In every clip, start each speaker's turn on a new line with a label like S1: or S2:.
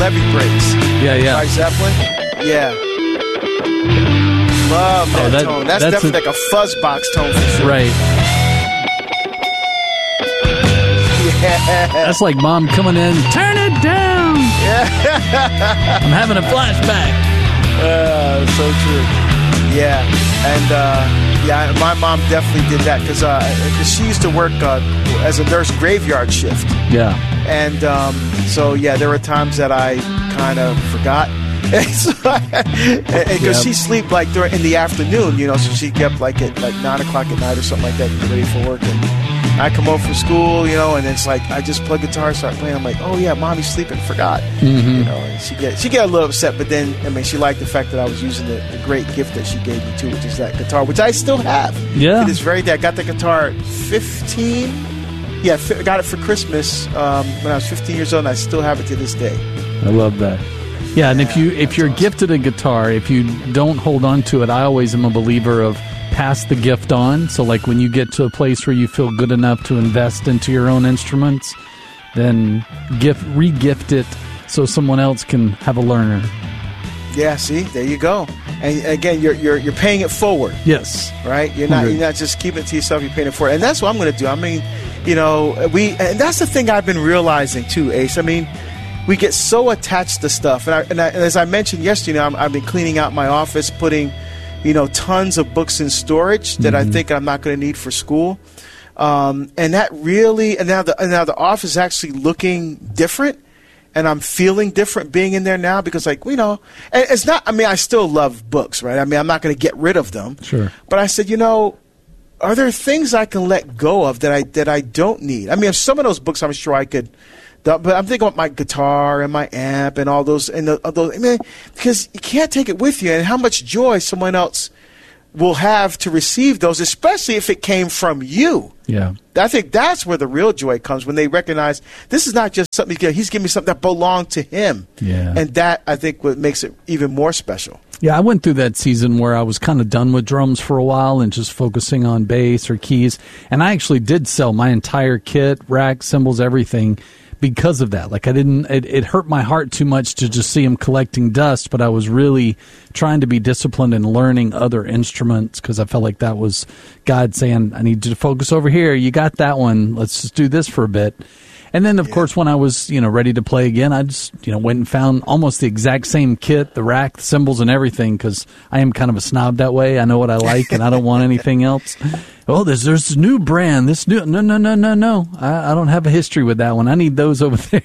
S1: levee breaks.
S2: Yeah.
S1: By Zeppelin. Yeah. Love that tone. That's definitely like a fuzz box tone for sure.
S2: Right.
S1: Yeah.
S2: That's like mom coming in, turn it down.
S1: Yeah.
S2: I'm having a flashback.
S1: So true. Yeah. And my mom definitely did that because she used to work as a nurse graveyard shift.
S2: Yeah.
S1: And so there were times that I kind of forgot. Because she sleep like in the afternoon, so she kept like at 9 o'clock at night or something like that, get ready for work. And I come home from school, and it's like I just plug guitar, start playing. I'm like, oh yeah, mommy's sleeping, forgot.
S2: Mm-hmm.
S1: And she get a little upset, but then she liked the fact that I was using the great gift that she gave me too, which is that guitar, which I still have.
S2: Yeah.
S1: To this very day, I got the guitar at 15. Yeah, I got it for Christmas when I was 15 years old, and I still have it to this day.
S2: I love that. Yeah, and if you're gifted a guitar, if you don't hold on to it, I always am a believer of pass the gift on. So like when you get to a place where you feel good enough to invest into your own instruments, then re-gift it so someone else can have a learner.
S1: Yeah, see, there you go. And again, you're paying it forward.
S2: Yes.
S1: Right? You're not just keeping it to yourself, you're paying it forward. And that's what I'm going to do. I mean, and that's the thing I've been realizing too, Ace. I mean, we get so attached to stuff, and as I mentioned yesterday, I've been cleaning out my office, putting, tons of books in storage that I think I'm not going to need for school, and that really, and now the office is actually looking different, and I'm feeling different being in there now because, and it's not. I mean, I still love books, right? I mean, I'm not going to get rid of them,
S2: sure.
S1: But I said, are there things I can let go of that I don't need? I mean, some of those books I'm sure I could. But I'm thinking about my guitar and my amp and all those, because you can't take it with you, and how much joy someone else will have to receive those, especially if it came from you.
S2: Yeah.
S1: I think that's where the real joy comes, when they recognize this is not just something, he's giving me something that belonged to him.
S2: Yeah.
S1: And that, I think, what makes it even more special.
S2: Yeah, I went through that season where I was kind of done with drums for a while and just focusing on bass or keys. And I actually did sell my entire kit, rack, cymbals, everything, because of that. Like it hurt my heart too much to just see him collecting dust, but I was really trying to be disciplined in learning other instruments because I felt like that was God saying, I need you to focus over here. You got that one. Let's just do this for a bit. And then, of course, when I was, ready to play again, I just, went and found almost the exact same kit, the rack, the cymbals, and everything, because I am kind of a snob that way. I know what I like, and I don't want anything else. Oh, there's this new brand, No. I don't have a history with that one. I need those over there.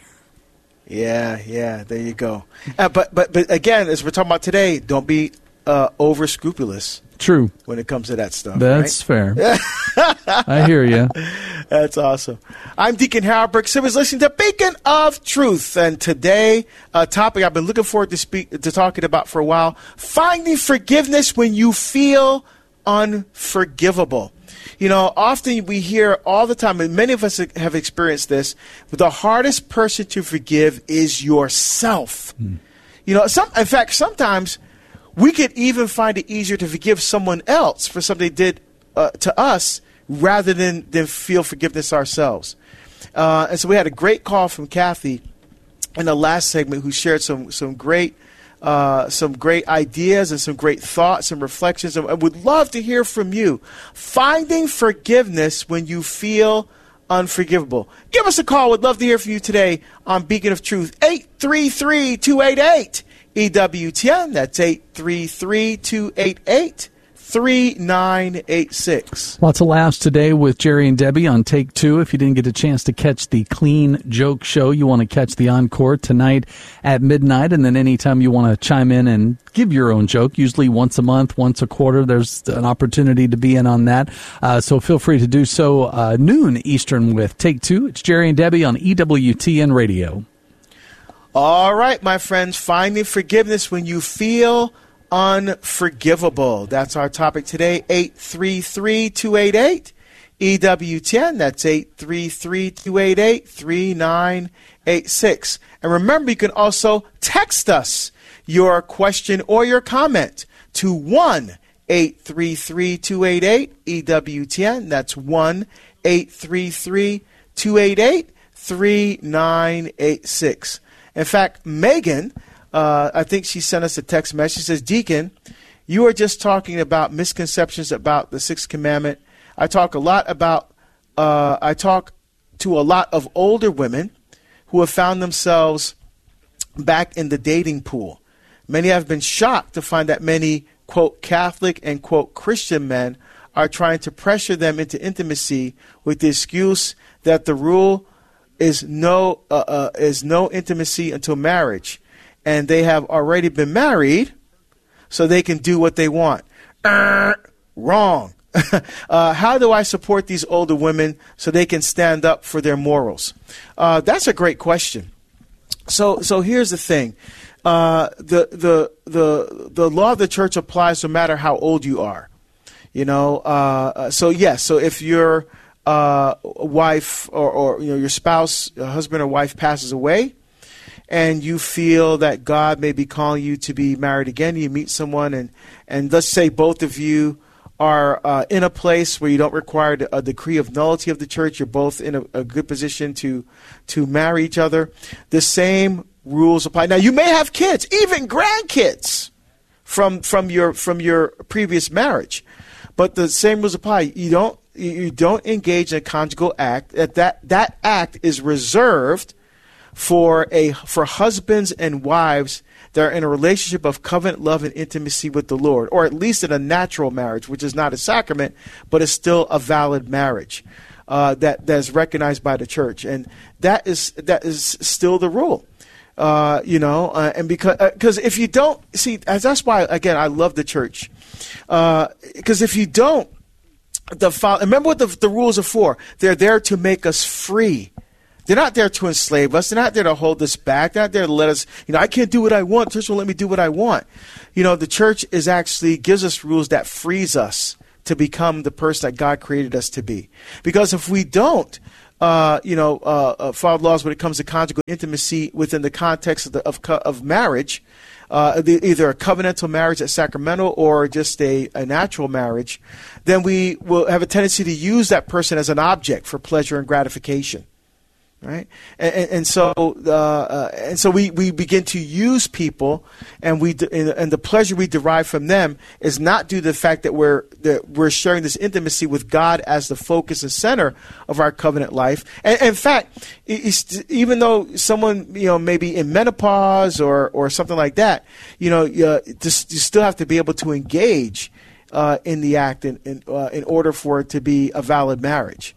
S1: Yeah, there you go. But again, as we're talking about today, don't be over scrupulous.
S2: True.
S1: When it comes to that stuff.
S2: That's fair. I hear you.
S1: That's awesome. I'm Deacon Harold Burke Simmons, listening to Beacon of Truth. And today, a topic I've been looking forward to talking about for a while, finding forgiveness when you feel unforgivable. Often we hear all the time, and many of us have experienced this, but the hardest person to forgive is yourself. In fact, sometimes we could even find it easier to forgive someone else for something they did to us rather than feel forgiveness ourselves. And so we had a great call from Kathy in the last segment who shared some great ideas and some great thoughts and reflections. And I would love to hear from you. Finding forgiveness when you feel unforgivable. Give us a call. We'd love to hear from you today on Beacon of Truth, 833-288. EWTN, that's 833-288-3986.
S2: Lots of laughs today with Jerry and Debbie on Take Two. If you didn't get a chance to catch the Clean Joke Show, you want to catch the encore tonight at midnight, and then anytime you want to chime in and give your own joke, usually once a month, once a quarter, there's an opportunity to be in on that. So feel free to do so noon Eastern with Take Two. It's Jerry and Debbie on EWTN Radio.
S1: All right, my friends, finding forgiveness when you feel unforgivable. That's our topic today, 833-288. EWTN, that's 833-288-3986. And remember, you can also text us your question or your comment to 1-833-288-EWTN. That's 1-833-288-3986. In fact, Megan, I think she sent us a text message. She says, Deacon, you are just talking about misconceptions about the Sixth Commandment. I talk to a lot of older women who have found themselves back in the dating pool. Many have been shocked to find that many, quote, Catholic and, quote, Christian men are trying to pressure them into intimacy with the excuse that the rule is no intimacy until marriage. And they have already been married, so they can do what they want. Wrong. How do I support these older women so they can stand up for their morals? That's a great question. So here's the thing. The law of the church applies no matter how old you are. So if your wife or your spouse, husband or wife passes away, and you feel that God may be calling you to be married again, you meet someone, and let's say both of you are in a place where you don't require a decree of nullity of the church. You're both in a good position to marry each other. The same rules apply. Now, you may have kids, even grandkids, from your previous marriage, but the same rules apply. You don't engage in a conjugal act. That act is reserved for husbands and wives that are in a relationship of covenant love and intimacy with the Lord, or at least in a natural marriage, which is not a sacrament, but is still a valid marriage that is recognized by the church, and that is still the rule. And because if you don't see, that's why again I love the church, because if you don't, remember what the rules are for. They're there to make us free. They're not there to enslave us. They're not there to hold us back. They're not there to let us, I can't do what I want. The church won't let me do what I want. The church gives us rules that frees us to become the person that God created us to be. Because if we don't, follow laws when it comes to conjugal intimacy within the context of marriage, either a covenantal marriage that's sacramental or just a natural marriage, then we will have a tendency to use that person as an object for pleasure and gratification. Right, and so we begin to use people, and the pleasure we derive from them is not due to the fact that we're sharing this intimacy with God as the focus and center of our covenant life. And in fact, even though someone may be in menopause or something like that, you still have to be able to engage in the act in order for it to be a valid marriage.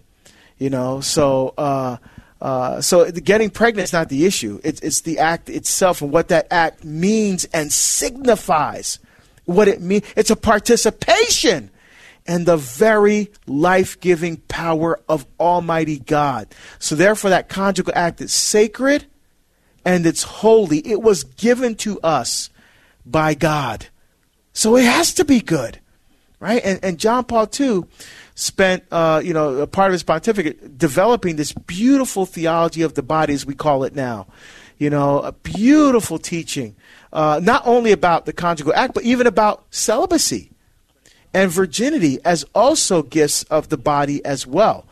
S1: So getting pregnant is not the issue. It's the act itself and what that act means and signifies. What it means. It's a participation in the very life-giving power of Almighty God. So therefore, that conjugal act is sacred and it's holy. It was given to us by God. So it has to be good. Right? And John Paul II spent, a part of his pontificate developing this beautiful theology of the body, as we call it now. A beautiful teaching, not only about the conjugal act, but even about celibacy and virginity as also gifts of the body as well.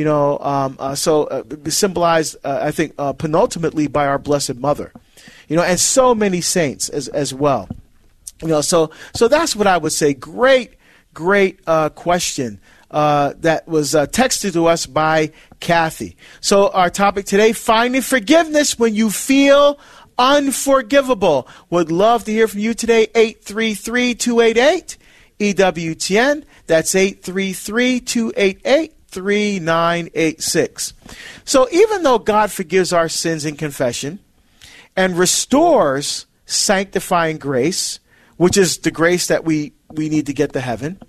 S1: Symbolized, I think, penultimately by our Blessed Mother, and so many saints as well. So that's what I would say. Great question that was texted to us by Kathy. So our topic today, finding forgiveness when you feel unforgivable. Would love to hear from you today, 833-288-EWTN. That's 833-288-3986. So even though God forgives our sins in confession and restores sanctifying grace, which is the grace that we need to get to heaven,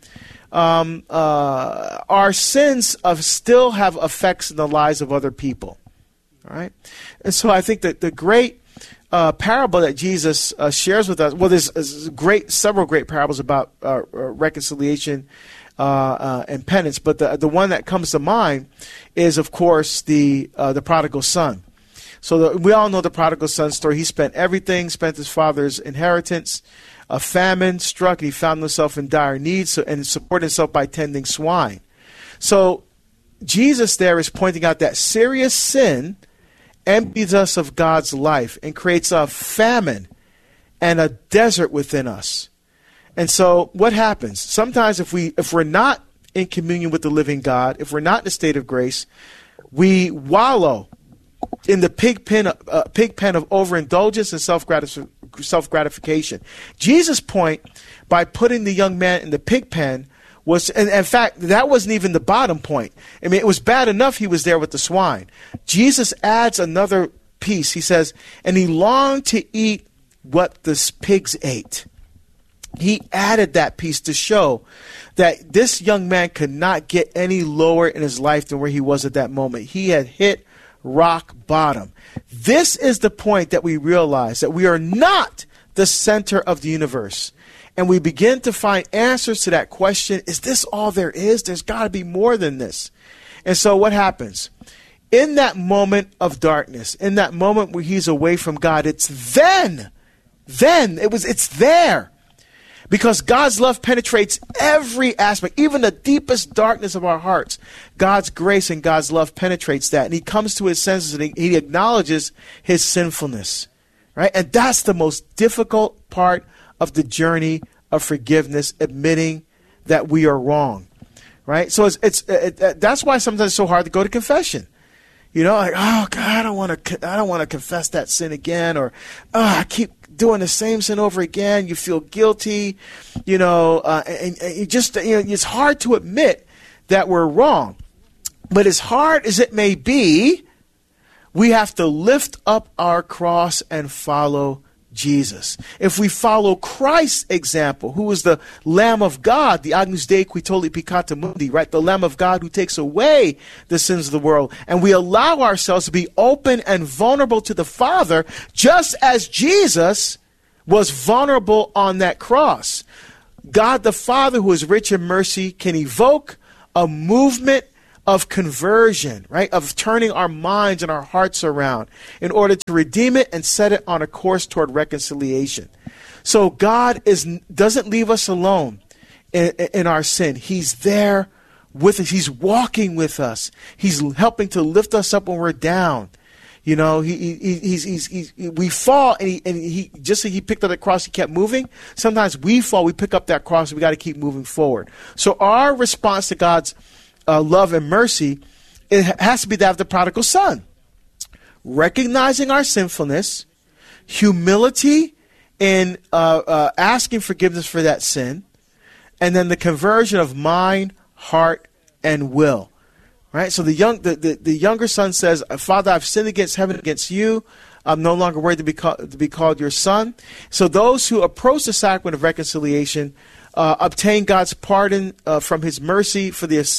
S1: our sins still have effects in the lives of other people. All right? And so I think that the great parable that Jesus shares with us, well, there's several great parables about reconciliation and penance, but the one that comes to mind is, of course, the prodigal son. So we all know the prodigal son story. He spent everything, spent his father's inheritance. A famine struck, and he found himself in dire need, and supported himself by tending swine. So Jesus there is pointing out that serious sin empties us of God's life and creates a famine and a desert within us. And so what happens? Sometimes if we're not in communion with the living God, if we're not in a state of grace, we wallow in the pig pen of overindulgence and self-gratification. Jesus' point by putting the young man in the pig pen was, and in fact, that wasn't even the bottom point. I mean, it was bad enough he was there with the swine. Jesus adds another piece. He says, and he longed to eat what the pigs ate. He added that piece to show that this young man could not get any lower in his life than where he was at that moment. He had hit rock bottom. This is the point that we realize that we are not the center of the universe. And we begin to find answers to that question, is this all there is? There's got to be more than this. And so what happens? In that moment of darkness, in that moment where he's away from God, it's there. Because God's love penetrates every aspect, even the deepest darkness of our hearts. God's grace and God's love penetrates that. And he comes to his senses and he acknowledges his sinfulness. Right? And that's the most difficult part of the journey of forgiveness, admitting that we are wrong. Right? So that's why sometimes it's so hard to go to confession. You know, like, oh God, I don't want to confess that sin again, or I keep doing the same sin over again. You feel guilty, and you just, it's hard to admit that we're wrong. But as hard as it may be, we have to lift up our cross and follow Jesus. If we follow Christ's example, who is the Lamb of God, the Agnus Dei qui tollit peccata mundi, right? The Lamb of God who takes away the sins of the world. And we allow ourselves to be open and vulnerable to the Father, just as Jesus was vulnerable on that cross. God the Father, who is rich in mercy, can evoke a movement of conversion, right? Of turning our minds and our hearts around in order to redeem it and set it on a course toward reconciliation. So God doesn't leave us alone in our sin. He's there with us. He's walking with us. He's helping to lift us up when we're down. You know, we fall, and he just like he picked up the cross, he kept moving. Sometimes we fall, we pick up that cross, and we got to keep moving forward. So our response to God's love and mercy, it has to be that of the prodigal son. Recognizing our sinfulness, humility in asking forgiveness for that sin, and then the conversion of mind, heart, and will. Right? So the younger son says, Father, I've sinned against heaven, against you. I'm no longer worthy to be called your son. So those who approach the sacrament of reconciliation obtain God's pardon from his mercy for the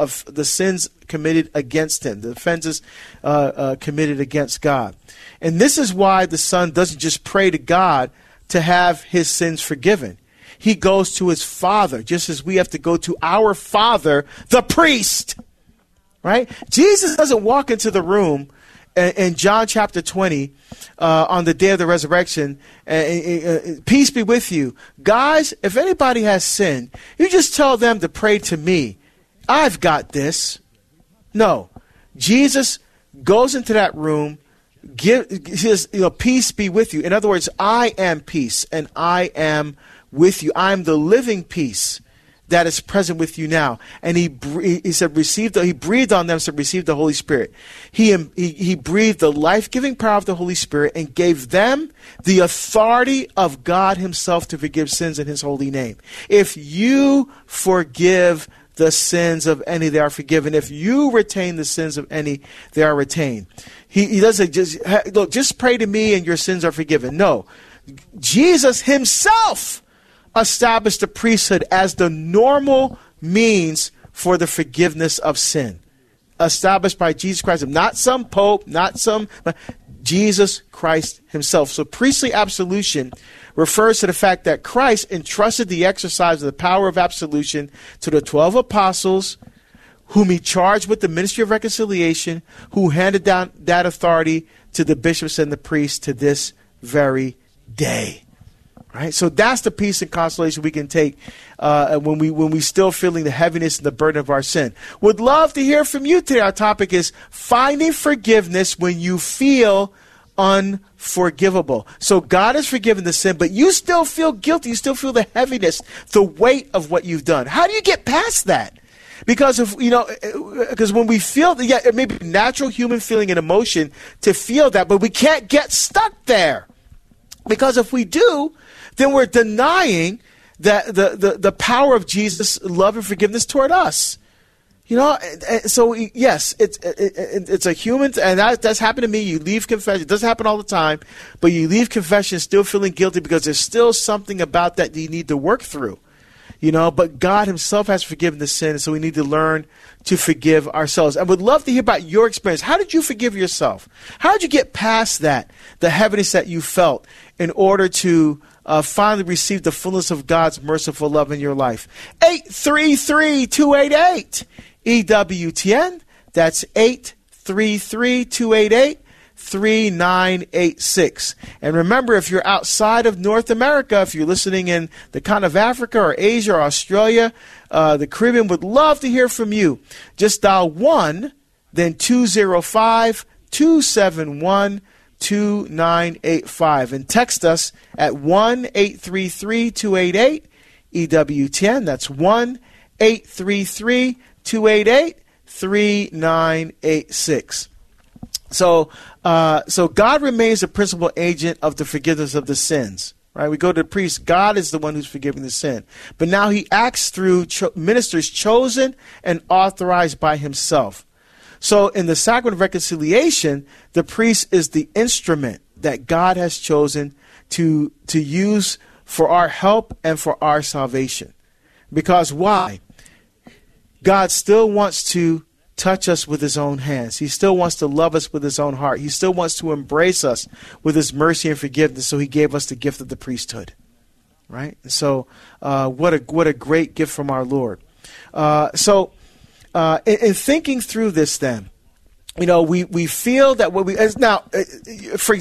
S1: sins committed against him, the offenses committed against God. And this is why the son doesn't just pray to God to have his sins forgiven. He goes to his Father, just as we have to go to our Father, the priest. Right? Jesus doesn't walk into the room in John chapter 20 on the day of the resurrection. Peace be with you. Guys, if anybody has sinned, you just tell them to pray to me. I've got this. No. Jesus goes into that room, says, peace be with you. In other words, I am peace, and I am with you. I am the living peace that is present with you now. And he said, he breathed on them, said, receive the Holy Spirit. He breathed the life-giving power of the Holy Spirit and gave them the authority of God himself to forgive sins in his holy name. If you forgive the sins of any, they are forgiven. If you retain the sins of any, they are retained. He doesn't just pray to me and your sins are forgiven. No. Jesus himself established the priesthood as the normal means for the forgiveness of sin. Established by Jesus Christ, not some pope, but Jesus Christ himself. So priestly absolution refers to the fact that Christ entrusted the exercise of the power of absolution to the 12 apostles, whom he charged with the ministry of reconciliation, who handed down that authority to the bishops and the priests to this very day. Right? So that's the peace and consolation we can take when we still feeling the heaviness and the burden of our sin. Would love to hear from you today. Our topic is finding forgiveness when you feel unforgivable. So God has forgiven the sin, but you still feel guilty. You still feel the heaviness, the weight of what you've done. How do you get past that? Because because when we feel, it may be natural human feeling and emotion to feel that, but we can't get stuck there. Because if we do, then we're denying that the power of Jesus' love and forgiveness toward us. So yes, it's a human, and that's happened to me. You leave confession; it doesn't happen all the time, but you leave confession still feeling guilty because there's still something about that you need to work through. But God himself has forgiven the sin, so we need to learn to forgive ourselves. I would love to hear about your experience. How did you forgive yourself? How did you get past that, the heaviness that you felt, in order to finally receive the fullness of God's merciful love in your life? 833-288 EWTN. That's 833-288 3986. And remember, if you're outside of North America, if you're listening in the continent of Africa or Asia or Australia, the Caribbean, would love to hear from you. Just dial 1, then 205-271-2985 and text us at 1-833-288 EWTN. That's 1-833-288-3986. So God remains the principal agent of the forgiveness of the sins. Right? We go to the priest. God is the one who's forgiving the sin. But now he acts through ministers chosen and authorized by himself. So in the sacrament of reconciliation, the priest is the instrument that God has chosen to use for our help and for our salvation. Because why? God still wants to touch us with his own hands. He still wants to love us with his own heart. He still wants to embrace us with his mercy and forgiveness. So he gave us the gift of the priesthood. Right? And so what a great gift from our Lord. In thinking through this then, we feel that what we, now, for